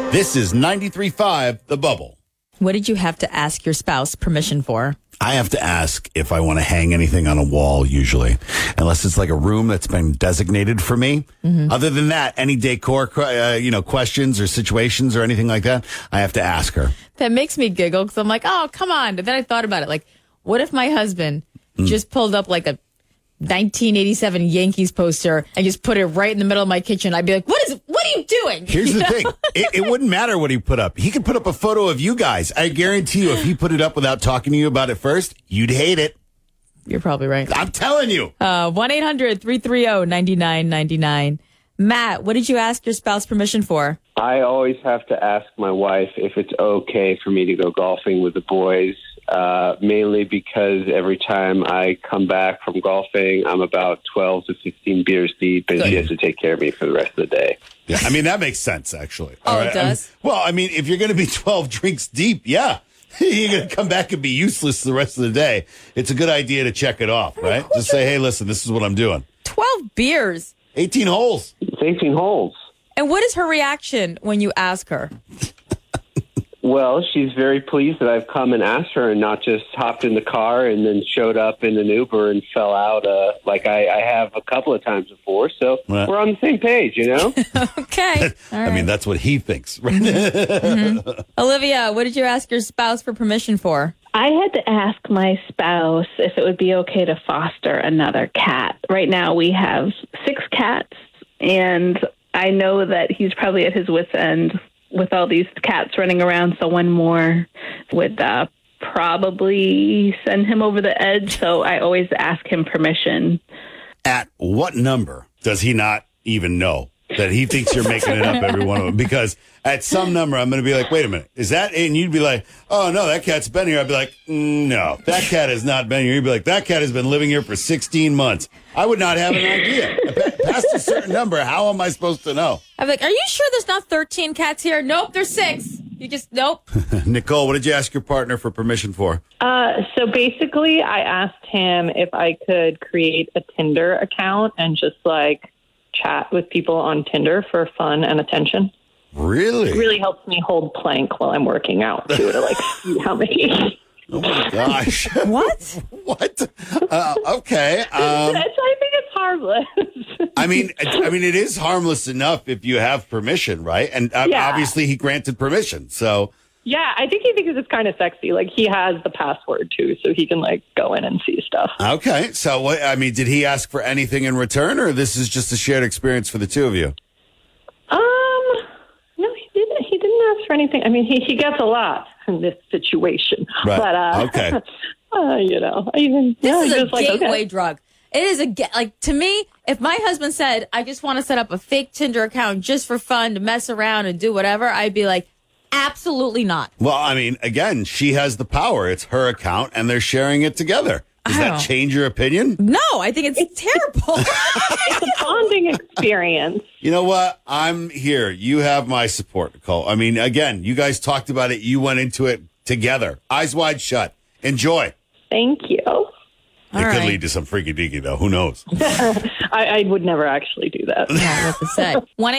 This is 93.5 The Bubble. What did you have to ask your spouse permission for? I have to ask if I want to hang anything on a wall, usually, unless it's like a room that's been designated for me. Mm-hmm. Other than that, any decor, questions or situations or anything like that, I have to ask her. That makes me giggle because I'm like, oh, come on. But then I thought about it. Like, what if my husband just pulled up like a 1987 Yankees poster and just put it right in the middle of my kitchen? I'd be like, what are you doing? Here's the thing. It wouldn't matter what he put up. He could put up a photo of you guys. I guarantee you, if he put it up without talking to you about it first, you'd hate it. You're probably right. I'm telling you. 1-800-330-9999. Matt, what did you ask your spouse permission for? I always have to ask my wife if it's okay for me to go golfing with the boys, mainly because every time I come back from golfing, I'm about 12 to 15 beers deep, and she has to take care of me for the rest of the day. Yeah, I mean, that makes sense, actually. Oh, it does? If you're going to be 12 drinks deep, yeah. You're going to come back and be useless the rest of the day. It's a good idea to check it off, right? Just say, hey, listen, this is what I'm doing. 12 beers. 18 holes. It's 18 holes. And what is her reaction when you ask her? Well, she's very pleased that I've come and asked her and not just hopped in the car and then showed up in an Uber and fell out like I have a couple of times before. So we're on the same page, you know? Okay. All right. I mean, that's what he thinks. Right? Mm-hmm. Olivia, what did you ask your spouse for permission for? I had to ask my spouse if it would be okay to foster another cat. Right now we have 6 cats, and I know that he's probably at his wit's end with all these cats running around, so one more would probably send him over the edge. So I always ask him permission. At what number does he not even know that he thinks you're making it up, every one of them? Because at some number, I'm going to be like, wait a minute, is that it? And you'd be like, oh, no, that cat's been here. I'd be like, no, that cat has not been here. You'd be like, that cat has been living here for 16 months. I would not have an idea. Past a certain number, how am I supposed to know? I'm like, are you sure there's not 13 cats here? Nope, there's 6. Nope. Nicole, what did you ask your partner for permission for? So basically, I asked him if I could create a Tinder account and just chat with people on Tinder for fun and attention. Really? It really helps me hold plank while I'm working out, too, to see how many. Oh, my gosh. What? What? Okay. I think it's harmless. I mean, it is harmless enough if you have permission, right? And obviously he granted permission, so. Yeah, I think he thinks it's kind of sexy. He has the password, too, so he can, go in and see stuff. Okay. So, did he ask for anything in return, or this is just a shared experience for the two of you? No, he didn't. He didn't ask for anything. I mean, he gets a lot in this situation. Right. But, okay. This is a gateway drug. It is to me, if my husband said, I just want to set up a fake Tinder account just for fun to mess around and do whatever, I'd be like, absolutely not. Well, I mean, again, she has the power. It's her account, and they're sharing it together. Does that change your opinion? No, I think it's terrible. It's a bonding experience. You know what? I'm here. You have my support, Nicole. I mean, again, you guys talked about it. You went into it together. Eyes wide shut. Enjoy. Thank you. It could lead to some freaky deaky, though. Who knows? I would never actually do that. Yeah, what to say.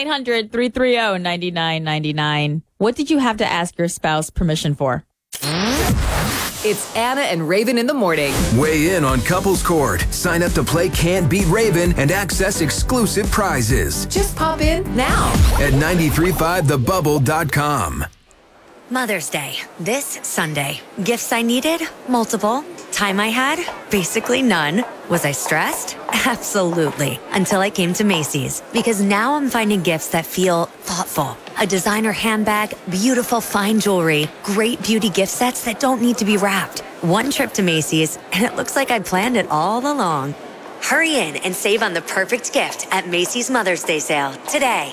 1-800-330-9999. What did you have to ask your spouse permission for? It's Anna and Raven in the morning. Weigh in on Couples Court. Sign up to play Can't Beat Raven and access exclusive prizes. Just pop in now at 935thebubble.com. Mother's Day, this Sunday. Gifts I needed? Multiple. Time I had? Basically none. Was I stressed? Absolutely. Until I came to Macy's. Because now I'm finding gifts that feel thoughtful. A designer handbag, beautiful fine jewelry, great beauty gift sets that don't need to be wrapped. One trip to Macy's, and it looks like I planned it all along. Hurry in and save on the perfect gift at Macy's Mother's Day sale today.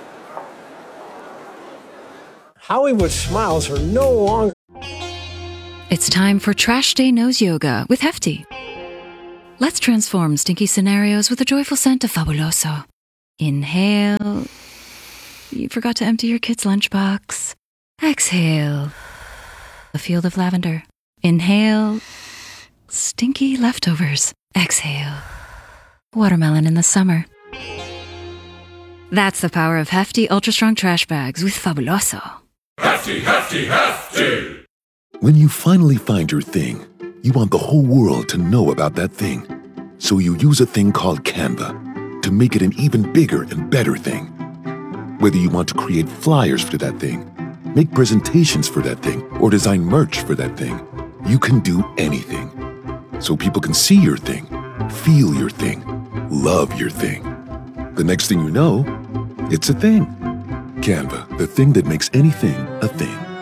Hollywood smiles are no longer. It's time for Trash Day Nose Yoga with Hefty. Let's transform stinky scenarios with a joyful scent of Fabuloso. Inhale. You forgot to empty your kid's lunchbox. Exhale. A field of lavender. Inhale. Stinky leftovers. Exhale. Watermelon in the summer. That's the power of hefty, ultra-strong trash bags with Fabuloso. Hefty, hefty, hefty! When you finally find your thing, you want the whole world to know about that thing. So you use a thing called Canva to make it an even bigger and better thing. Whether you want to create flyers for that thing, make presentations for that thing, or design merch for that thing, you can do anything. So people can see your thing, feel your thing, love your thing. The next thing you know, it's a thing. Canva, the thing that makes anything a thing.